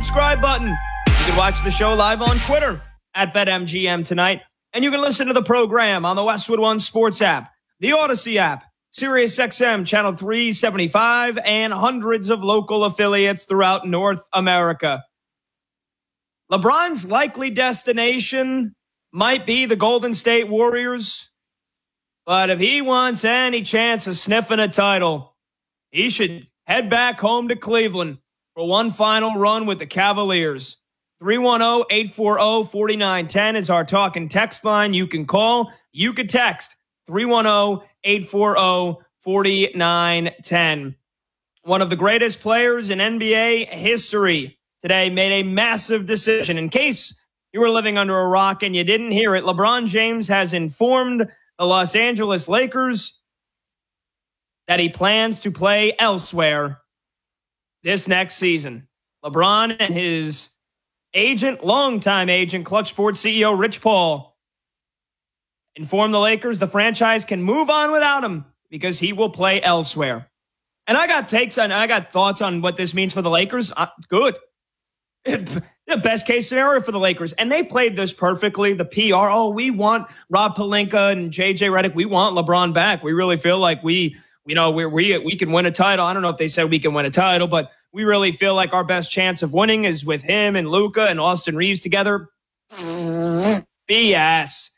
subscribe button. You can watch the show live on Twitter at BetMGM tonight. And you can listen to the program on the Westwood One Sports app, the Odyssey app, SiriusXM Channel 375, and hundreds of local affiliates throughout North America. LeBron's likely destination might be the Golden State Warriors, but if he wants any chance of sniffing a title, he should head back home to Cleveland for one final run with the Cavaliers. 310-840-4910 is our talk and text line. You can call, you can text 310-840-4910. One of the greatest players in NBA history today made a massive decision. In case you were living under a rock and you didn't hear it, LeBron James has informed the Los Angeles Lakers that he plans to play elsewhere this next season. LeBron and his agent, longtime agent, Clutch Sports CEO Rich Paul, informed the Lakers the franchise can move on without him because he will play elsewhere. And I got thoughts on what this means for the Lakers. Good. The best case scenario for the Lakers. And they played this perfectly. The PR, we want Rob Pelinka and JJ Redick. We want LeBron back. We really feel like we can win a title. I don't know if they said we can win a title, but we really feel like our best chance of winning is with him and Luka and Austin Reeves together. BS.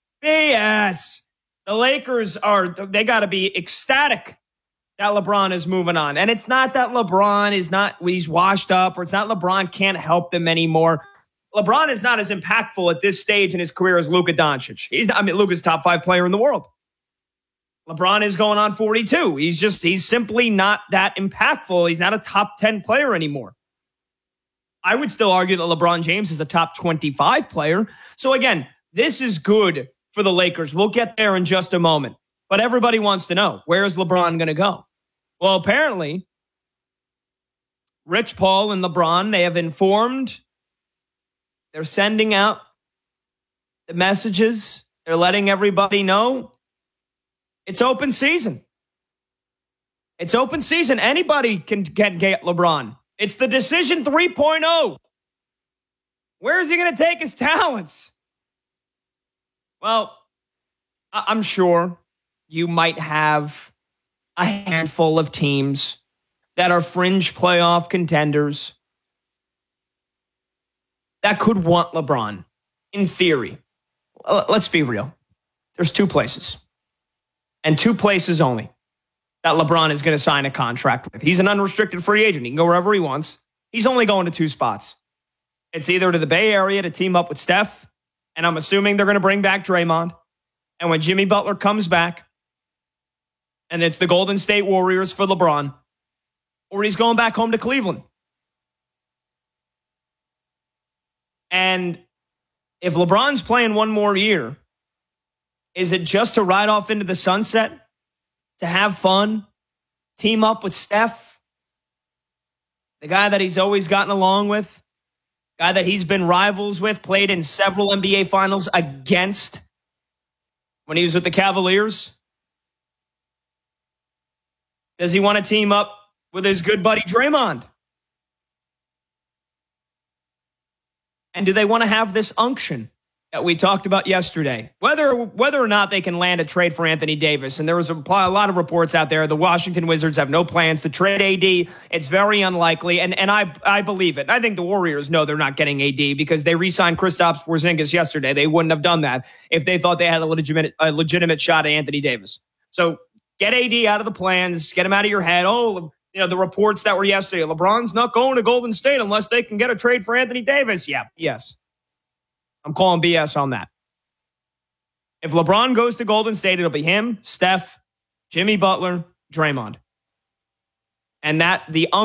The Lakers they got to be ecstatic that LeBron is moving on. And it's not that he's washed up, or it's not LeBron can't help them anymore. LeBron is not as impactful at this stage in his career as Luka Doncic. Luka's top 5 player in the world. LeBron is going on 42. He's simply not that impactful. He's not a top 10 player anymore. I would still argue that LeBron James is a top 25 player. So again, this is good for the Lakers. We'll get there in just a moment. But everybody wants to know, where is LeBron going to go? Well, apparently, Rich Paul and LeBron, they have informed. They're sending out the messages. They're letting everybody know it's open season. It's open season. Anybody can get LeBron. It's the decision 3.0. Where is he going to take his talents? Well, I'm sure you might have a handful of teams that are fringe playoff contenders that could want LeBron, in theory. Let's be real. There's 2 places, and 2 places only, that LeBron is going to sign a contract with. He's an unrestricted free agent. He can go wherever he wants. He's only going to 2 spots. It's either to the Bay Area to team up with Steph, and I'm assuming they're going to bring back Draymond. And when Jimmy Butler comes back, and it's the Golden State Warriors for LeBron, or he's going back home to Cleveland. And if LeBron's playing one more year, is it just to ride off into the sunset, to have fun, team up with Steph, the guy that he's always gotten along with, guy that he's been rivals with, played in several NBA finals against when he was with the Cavaliers? Does he want to team up with his good buddy Draymond? And do they want to have this unction that we talked about yesterday? Whether or not they can land a trade for Anthony Davis. And there was a lot of reports out there. The Washington Wizards have no plans to trade AD. It's very unlikely. And I believe it. I think the Warriors know they're not getting AD because they re-signed Kristaps Porzingis yesterday. They wouldn't have done that if they thought they had a legitimate shot at Anthony Davis. So get AD out of the plans. Get him out of your head. The reports that were yesterday. LeBron's not going to Golden State unless they can get a trade for Anthony Davis. Yeah, yes. I'm calling BS on that. If LeBron goes to Golden State, it'll be him, Steph, Jimmy Butler, Draymond. And that the